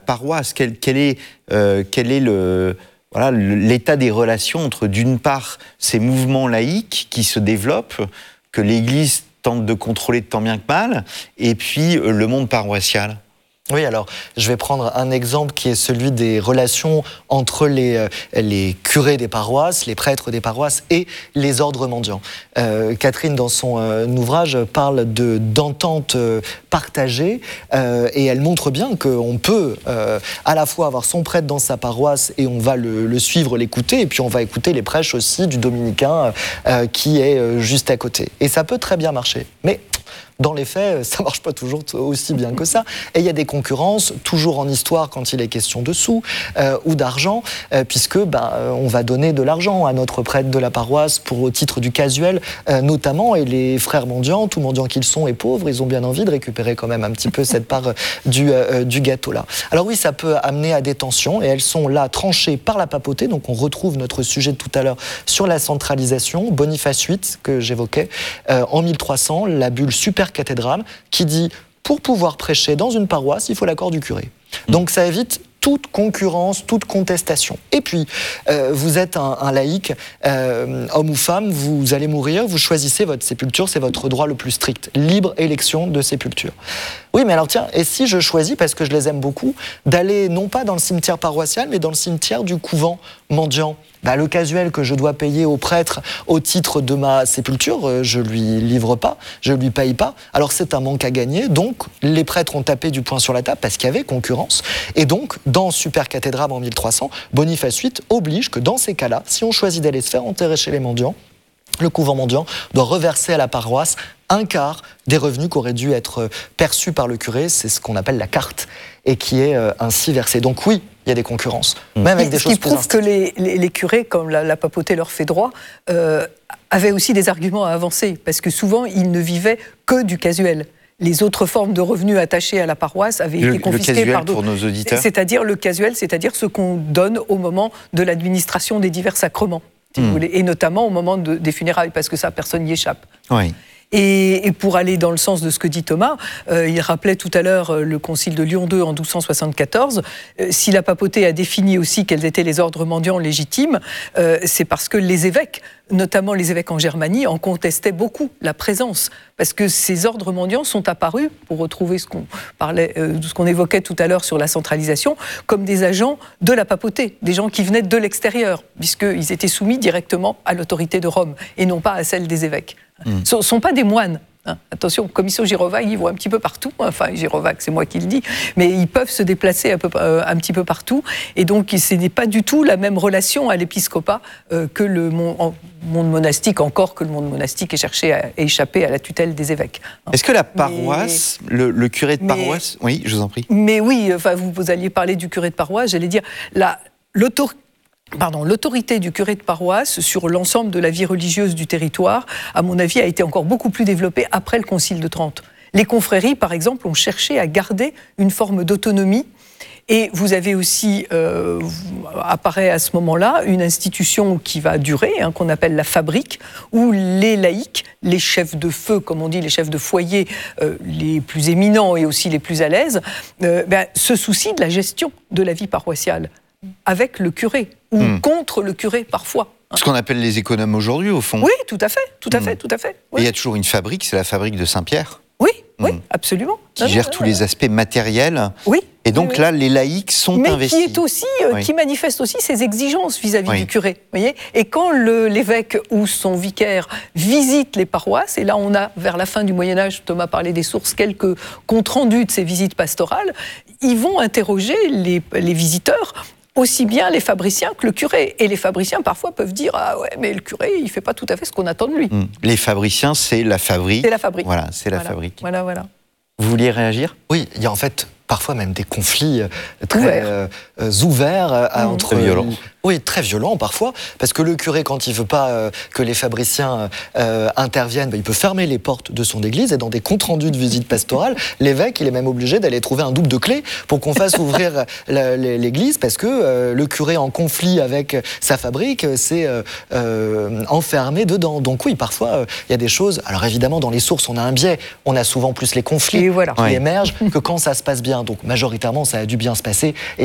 paroisse. Quel est l'état des relations entre, d'une part, ces mouvements laïques qui se développent, que l'Église tente de contrôler de tant bien que mal, et puis le monde paroissial? Oui, alors je vais prendre un exemple qui est celui des relations entre les curés des paroisses, les prêtres des paroisses et les ordres mendiants. Catherine, dans son ouvrage, parle d'entente partagée et elle montre bien qu'on peut à la fois avoir son prêtre dans sa paroisse et on va le suivre, l'écouter, et puis on va écouter les prêches aussi du dominicain qui est juste à côté. Et ça peut très bien marcher. Mais dans les faits, ça ne marche pas toujours aussi bien que ça. Et il y a des concurrences, toujours en histoire, quand il est question de sous ou d'argent, puisque on va donner de l'argent à notre prêtre de la paroisse au titre du casuel, notamment. Et les frères mendiants, tout mendiants qu'ils sont et pauvres, ils ont bien envie de récupérer quand même un petit peu cette part du gâteau-là. Alors oui, ça peut amener à des tensions, et elles sont là tranchées par la papauté. Donc on retrouve notre sujet de tout à l'heure sur la centralisation. Boniface VIII, que j'évoquais, en 1300, la bulle super cathédrale qui dit pour pouvoir prêcher dans une paroisse, il faut l'accord du curé. Donc ça évite toute concurrence, toute contestation. Et puis, vous êtes un laïc, homme ou femme, vous allez mourir, vous choisissez votre sépulture, c'est votre droit le plus strict. Libre élection de sépulture. Oui, mais alors tiens, et si je choisis, parce que je les aime beaucoup, d'aller non pas dans le cimetière paroissial, mais dans le cimetière du couvent mendiant? Le casuel que je dois payer au prêtre au titre de ma sépulture, je lui livre pas, je lui paye pas. Alors c'est un manque à gagner. Donc les prêtres ont tapé du poing sur la table parce qu'il y avait concurrence. Et donc dans Super Cathédrale en 1300, Boniface VIII oblige que dans ces cas-là, si on choisit d'aller se faire enterrer chez les mendiants, le couvent mendiant doit reverser à la paroisse un quart des revenus qui auraient dû être perçus par le curé. C'est ce qu'on appelle la carte, et qui est ainsi versé. Donc oui, il y a des concurrences, même avec des choses plus instinctives. Ce qui prouve que les curés, comme la papauté leur fait droit, avaient aussi des arguments à avancer, parce que souvent, ils ne vivaient que du casuel. Les autres formes de revenus attachés à la paroisse avaient été confisquées par d'autres. Pour nos auditeurs. C'est-à-dire le casuel, c'est-à-dire ce qu'on donne au moment de l'administration des divers sacrements, si vous voulez, et notamment au moment des funérailles, parce que ça, personne n'y échappe. Oui. Et pour aller dans le sens de ce que dit Thomas, il rappelait tout à l'heure le concile de Lyon II en 1274. Si la papauté a défini aussi quels étaient les ordres mendiants légitimes, c'est parce que les évêques, notamment les évêques en Germanie, en contestaient beaucoup la présence. Parce que ces ordres mendiants sont apparus, pour retrouver ce qu'on évoquait tout à l'heure sur la centralisation, comme des agents de la papauté, des gens qui venaient de l'extérieur, puisqu'ils étaient soumis directement à l'autorité de Rome, et non pas à celle des évêques. Ce ne sont pas des moines. Attention, commission Girovac, ils vont un petit peu partout. Enfin, Girovac, c'est moi qui le dis. Mais ils peuvent se déplacer un petit peu partout. Et donc, ce n'est pas du tout la même relation à l'épiscopat que le monde monastique, encore que le monde monastique ait cherché à échapper à la tutelle des évêques. Est-ce que la paroisse, le curé de paroisse... Oui, je vous en prie. Mais oui, enfin, vous alliez parler du curé de paroisse, j'allais dire, l'autorité du curé de paroisse sur l'ensemble de la vie religieuse du territoire, à mon avis, a été encore beaucoup plus développée après le Concile de Trente. Les confréries, par exemple, ont cherché à garder une forme d'autonomie. Et vous avez aussi, apparaît à ce moment-là, une institution qui va durer, qu'on appelle la fabrique, où les laïcs, les chefs de feu, comme on dit, les chefs de foyer, les plus éminents et aussi les plus à l'aise, se soucient de la gestion de la vie paroissiale, avec le curé, ou contre le curé parfois. Ce qu'on appelle les économes aujourd'hui, au fond. Oui, tout à fait. Oui. Et il y a toujours une fabrique, c'est la fabrique de Saint-Pierre. Oui, absolument. Qui gère tous les aspects matériels. Oui. Et donc là, les laïcs sont investis. Mais qui manifeste aussi ses exigences vis-à-vis du curé. Voyez. Et quand l'évêque ou son vicaire visite les paroisses, et là on a, vers la fin du Moyen-Âge, Thomas parlait des sources, quelques comptes rendus de ces visites pastorales, ils vont interroger les visiteurs, aussi bien les fabriciens que le curé. Et les fabriciens, parfois, peuvent dire « Ah ouais, mais le curé, il ne fait pas tout à fait ce qu'on attend de lui. » Les fabriciens, c'est la fabrique. C'est la fabrique. Voilà, c'est la fabrique. Voilà. Vous vouliez réagir ? Oui, il y a en fait parfois même des conflits très ouverts entre... Très violents. Oui, très violents parfois, parce que le curé, quand il ne veut pas que les fabriciens interviennent, il peut fermer les portes de son église, et dans des comptes rendus de visite pastorale, l'évêque, il est même obligé d'aller trouver un double de clé pour qu'on fasse ouvrir l'église, parce que le curé en conflit avec sa fabrique s'est enfermé dedans. Donc oui, parfois, il y a des choses... Alors évidemment, dans les sources, on a un biais, on a souvent plus les conflits qui émergent que quand ça se passe bien. bien. Donc majoritairement, ça a dû bien se passer. Et